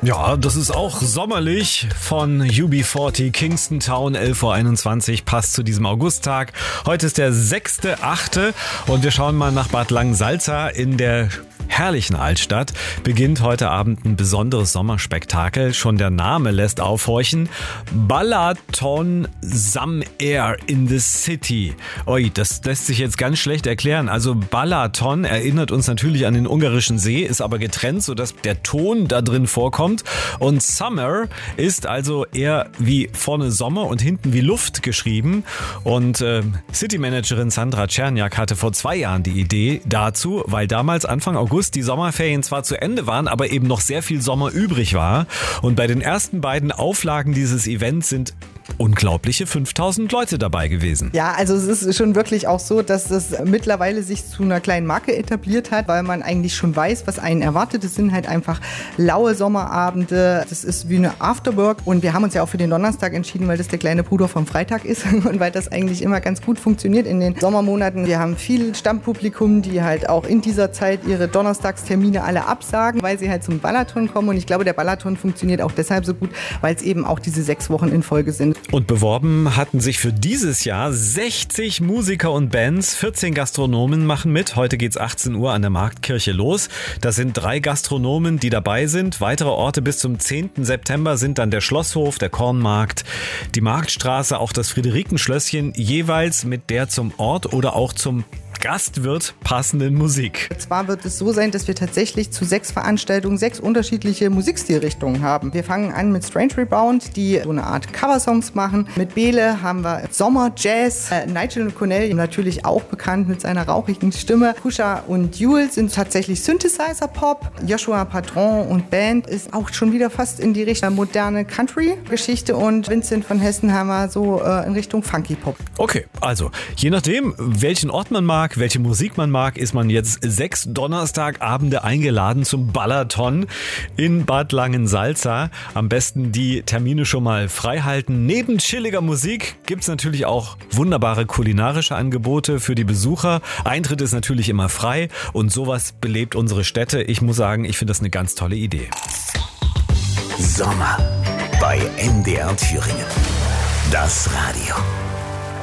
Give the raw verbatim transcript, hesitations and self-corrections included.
Ja, das ist auch sommerlich von U B vierzig, Kingston Town, elf Uhr einundzwanzig, passt zu diesem Augusttag. Heute ist der sechster achte und wir schauen mal nach Bad Langensalza. In der herrlichen Altstadt beginnt heute Abend ein besonderes Sommerspektakel. Schon der Name lässt aufhorchen. Balaton Some Air in the City. Ui, das lässt sich jetzt ganz schlecht erklären. Also Balaton erinnert uns natürlich an den ungarischen See, ist aber getrennt, sodass der Ton da drin vorkommt. Und Summer ist also eher wie vorne Sommer und hinten wie Luft geschrieben. Und äh, City-Managerin Sandra Czerniak hatte vor zwei Jahren die Idee dazu, weil damals Anfang August die Sommerferien zwar zu Ende waren, aber eben noch sehr viel Sommer übrig war. Und bei den ersten beiden Auflagen dieses Events sind unglaubliche fünftausend Leute dabei gewesen. Ja, also es ist schon wirklich auch so, dass es mittlerweile sich zu einer kleinen Marke etabliert hat, weil man eigentlich schon weiß, was einen erwartet. Es sind halt einfach laue Sommerabende. Das ist wie eine Afterwork. Und wir haben uns ja auch für den Donnerstag entschieden, weil das der kleine Bruder vom Freitag ist und weil das eigentlich immer ganz gut funktioniert in den Sommermonaten. Wir haben viel Stammpublikum, die halt auch in dieser Zeit ihre Donnerstagstermine alle absagen, weil sie halt zum Balaton kommen. Und ich glaube, der Balaton funktioniert auch deshalb so gut, weil es eben auch diese sechs Wochen in Folge sind. Und beworben hatten sich für dieses Jahr sechzig Musiker und Bands, vierzehn Gastronomen machen mit. Heute geht's achtzehn Uhr an der Marktkirche los. Das sind drei Gastronomen, die dabei sind. Weitere Orte bis zum zehnten September sind dann der Schlosshof, der Kornmarkt, die Marktstraße, auch das Friederikenschlösschen, jeweils mit der zum Ort oder auch zum Gastwirt passenden Musik. Zwar wird es so sein, dass wir tatsächlich zu sechs Veranstaltungen sechs unterschiedliche Musikstilrichtungen haben. Wir fangen an mit Strange Rebound, die so eine Art Coversongs machen. Mit Bele haben wir Sommer, Jazz. Äh, Nigel Connell, natürlich auch bekannt mit seiner rauchigen Stimme. Kusha und Jules sind tatsächlich Synthesizer-Pop. Joshua Patron und Band ist auch schon wieder fast in die Richtung moderne Country-Geschichte. Und Vincent von Hessen haben wir so äh, in Richtung Funky-Pop. Okay, also je nachdem, welchen Ort man mag, welche Musik man mag, ist man jetzt sechs Donnerstagabende eingeladen zum Balaton in Bad Langensalza. Am besten die Termine schon mal frei halten. Neben chilliger Musik gibt es natürlich auch wunderbare kulinarische Angebote für die Besucher. Eintritt ist natürlich immer frei und sowas belebt unsere Städte. Ich muss sagen, ich finde das eine ganz tolle Idee. Sommer bei M D R Thüringen. Das Radio.